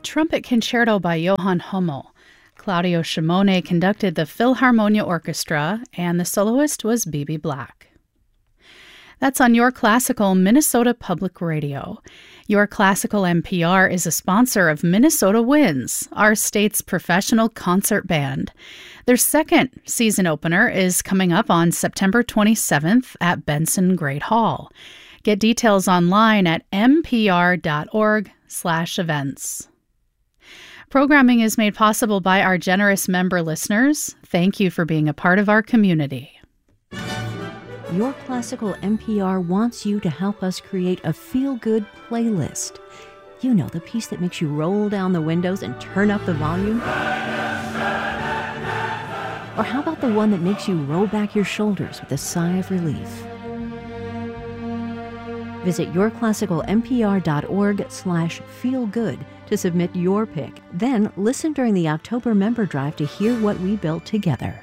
Trumpet Concerto by Johann Hummel. Claudio Shimone conducted the Philharmonia Orchestra, and the soloist was B.B. Black. That's on Your Classical Minnesota Public Radio. Your Classical NPR is a sponsor of Minnesota Winds, our state's professional concert band. Their second season opener is coming up on September 27th at Benson Great Hall. Get details online at mpr.org/events. Programming is made possible by our generous member listeners. Thank you for being a part of our community. Your Classical NPR wants you to help us create a feel-good playlist. You know, the piece that makes you roll down the windows and turn up the volume? Or how about the one that makes you roll back your shoulders with a sigh of relief? Visit yourclassicalnpr.org/feelgood to submit your pick. Then listen during the October member drive to hear what we built together.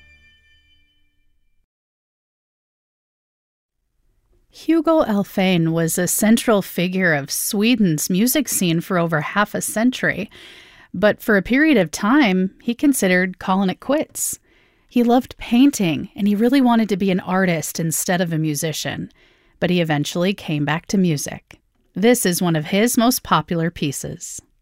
Hugo Alfvén was a central figure of Sweden's music scene for over half a century, but for a period of time, he considered calling it quits. He loved painting, and he really wanted to be an artist instead of a musician, but he eventually came back to music. This is one of his most popular pieces.